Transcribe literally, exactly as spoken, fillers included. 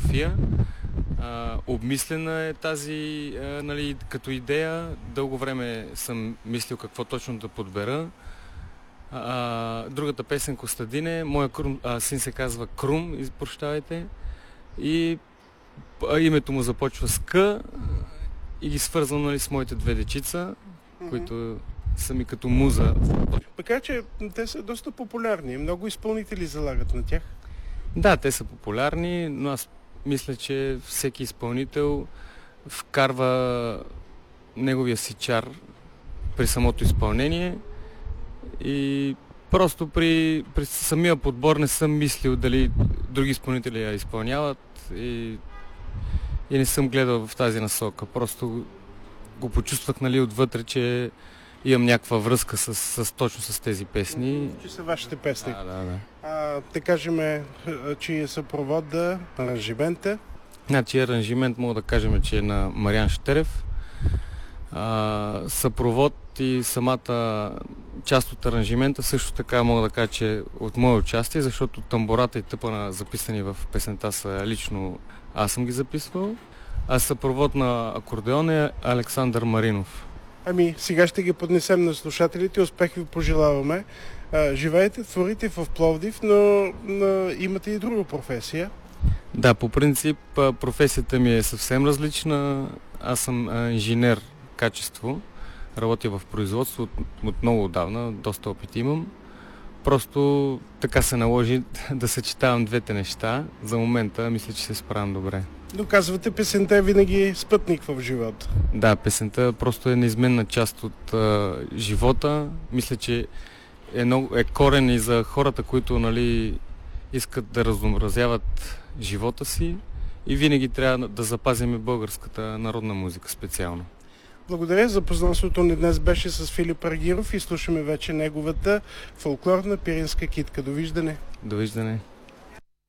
София. А, обмислена е тази а, нали, като идея. Дълго време съм мислил какво точно да подбера. А, другата песен Костадине, моя крум, а, син се казва Крум, прощавайте. И а, името му започва с К и ги свързвам нали, с моите две дечица, mm-hmm. които са ми като муза. Така че те са доста популярни. Много изпълнители залагат на тях. Да, те са популярни, но аз мисля, че всеки изпълнител вкарва неговия си чар при самото изпълнение и просто при, при самия подбор не съм мислил дали други изпълнители я изпълняват и, и не съм гледал в тази насока. Просто го почувствах нали, отвътре, че имам някаква връзка с, с, точно с тези песни. Че са вашите песни. Да, да, да. А, да кажем, чия съпровода, аранжимента? Значи аранжимент мога да кажем, че е на Мариан Щерев. А, съпровод и самата част от аранжимента също така мога да кажа, че от мое участие, защото тамбурата и тъпана записани в песента са лично аз съм ги записвал. А съпровод на акордеон е Александър Маринов. Ами, сега ще ги поднесем на слушателите. Успех ви пожелаваме. А, живеете, творите в Пловдив, но, но имате и друга професия. Да, по принцип професията ми е съвсем различна. Аз съм инженер качество. Работя в производство от, от много отдавна, доста опит имам. Просто така се наложи да съчетавам двете неща. За момента мисля, че се справям добре. Но казвате, песента е винаги спътник в живота. Да, песента просто е неизменна част от а, живота. Мисля, че е, много, е корен и за хората, които нали, искат да разнообразяват живота си и винаги трябва да запазим българската народна музика специално. Благодаря. Запознанството ни днес беше с Филип Аргиров и слушаме вече неговата фолклорна пиринска китка. Довиждане! Довиждане!